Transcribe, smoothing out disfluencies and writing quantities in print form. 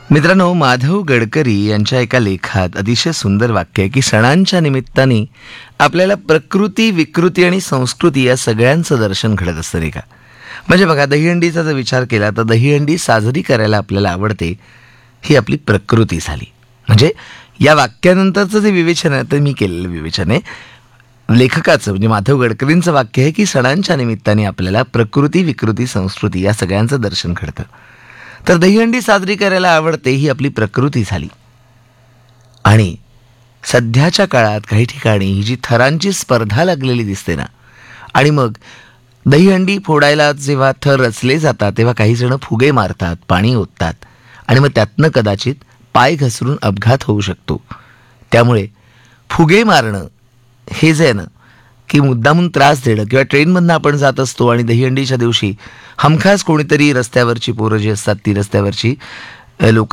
मित्रांनो, माधव गडकरी यांच्या एका लेखात अतिशय सुंदर वाक्य आहे की सणांच्या निमित्ताने आपल्याला प्रकृती, विकृती आणि संस्कृती या सगळ्यांचं दर्शन घडत असतं नाही का. म्हणजे बघा, दहीहंडीचा जर विचार केला तर दहीहंडी साजरी करायला आपल्याला आवडते, ही आपली प्रकृती झाली. म्हणजे या वाक्यानंतरचं जे विवेचन आहे ते मी केलेलं विवेचन आहे. लेखकाचं म्हणजे माधव गडकरींचं वाक्य आहे की सणांच्या निमित्ताने आपल्याला प्रकृती, विकृती, संस्कृती या सगळ्यांचं दर्शन घडतं. तर दहीहंडी साजरी करायला आवडते ही आपली प्रकृती झाली. आणि सध्याच्या काळात काही ठिकाणी ही जी थरांची स्पर्धा लागलेली दिसते ना, आणि मग दहीहंडी फोडायला जेव्हा थर रचले जातात तेव्हा काही जण फुगे मारतात, पाणी ओततात आणि मग त्यातनं कदाचित पाय घसरून अपघात होऊ शकतो. त्यामुळे फुगे मारणं हे जे आहे ना, की मुद्दामून त्रास देणं, किंवा ट्रेनमधनं आपण जात असतो आणि दहीहंडीच्या दिवशी हमखास कोणीतरी रस्त्यावरची पोरं जी असतात ती रस्त्यावरची लोक